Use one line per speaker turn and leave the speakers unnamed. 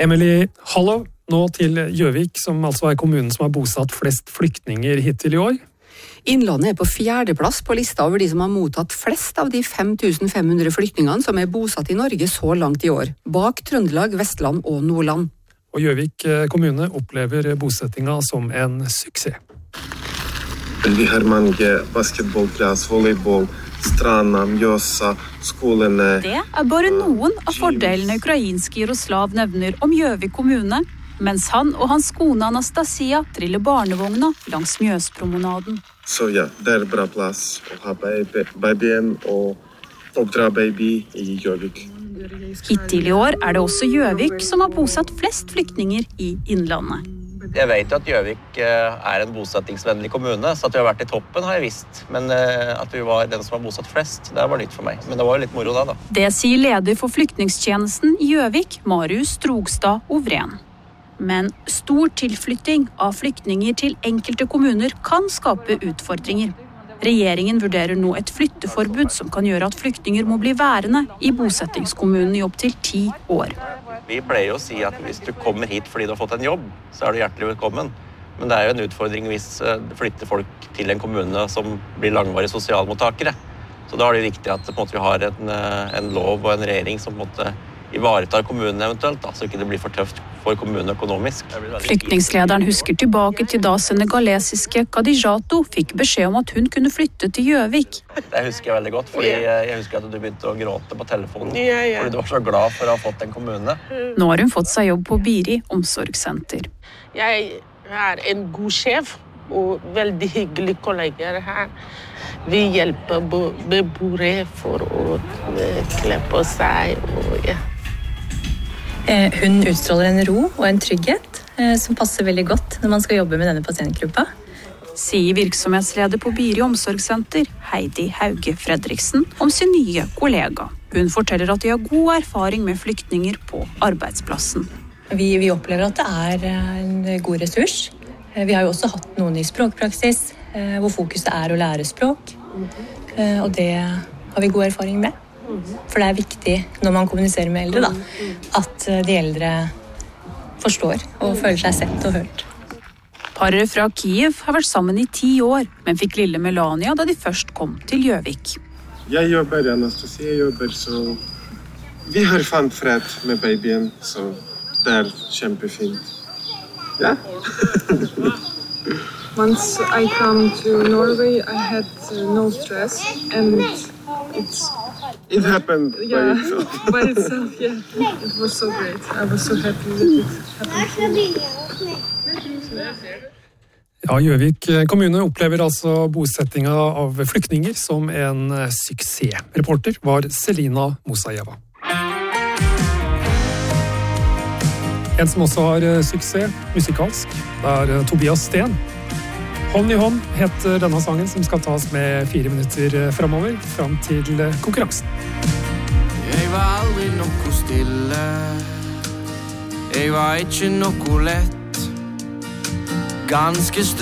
Emily Hallow, nå til Gjøvik, som altså kommunen som har bosatt flest flyktninger hittil i år.
Innlandet på 4. plass på lista over de som har mottatt flest av de 5500 flyktningene som bosatt i Norge så langt i år, bak Trøndelag, Vestland og Nordland.
Og Gjøvik kommune opplever bosettinga som en suksess.
Vi har mange basketballplass, volleyball, stranda, Mjøsa, skolene.
Det bare noen av fordelene ukrainske Jaroslav nevner om Gjøvik kommune, mens han og hans kone Anastasia triller barnevogna langs Mjøspromenaden.
Så ja, det bra plass å ha babyen og oppdra baby i Gjøvik.
Hittil i år det også Gjøvik som har bosatt flest flyktninger i Innlandet.
Jeg vet jo at Gjøvik en bosettingsvennlig kommune, så at vi har vært i toppen har jeg visst. Men at vi var den som har bosatt flest, det var nytt for meg. Men det var jo litt moro da.
Det sier leder for flyktningstjenesten i Gjøvik, Marius Strogstad Ovren. Men stor tilflytting av flyktninger til enkelte kommuner kan skape utfordringer. Regjeringen vurderer nå et flytteforbud som kan gjøre at flyktninger må bli værende i bosettingskommunen i opp til 10 år.
Vi pleier jo å si at hvis du kommer hit fordi du har fått en jobb, så du hjertelig velkommen. Men det jo en utfordring hvis du flytter folk til en kommune som blir langvarige sosialmottakere. Så da det viktig at vi har en lov og en regjering som ivaretar kommunen eventuelt, så ikke det blir for tøft for kommunen økonomisk.
Flyktningslederen husker tilbake til da senegalesiske Kadijato fikk beskjed om at hun kunne flytte til Gjøvik.
Det husker jeg veldig godt, fordi jeg husker at du begynte å gråte på telefonen, fordi du var så glad for å ha fått en kommune.
Nå har hun fått seg jobb på Biri omsorgssenter.
Jeg en god sjef og veldig hyggelig kolleger her. Vi hjelper beboere for å kle på seg og ja.
Hun utstråler en ro og en trygghet som passer veldig godt når man skal jobbe med denne pasientgruppa.
Sier virksomhetsleder på Biri omsorgssenter, Heidi Hauge Fredriksen, om sin nye kollega. Hun forteller at de har god erfaring med flyktninger på arbeidsplassen.
Vi opplever at det en god ressurs. Vi har jo også hatt noen i språkpraksis, hvor fokuset å lære språk. Og det har vi god erfaring med. For det viktig når man kommuniserer med eldre, at de eldre forstår og føler seg sett og hørt.
Paret fra Kiev har vært sammen i 10 år, men fikk lille Melania da de først kom til Gjøvik.
Jeg jobber, Anastasia jobber, så vi har fant fred med babyen, så det kjempefint. Ja?
Once I come to Norway, I had no stress, and
it happened
by itself, yeah. It was so great. I was so happy that it happened.
Ja, Gjøvik kommune opplever altså bosettinga av flyktninger som en suksess. Reporter var Selina Musajeva. En som også har suksess musikalsk, det Tobias Sten. Hånd i hånd heter denne sangen som skal tas med 4 minutter fremover, fram til konkurransen.
Jeg var aldri noe stille. Jeg var ikke noe lett. Ganske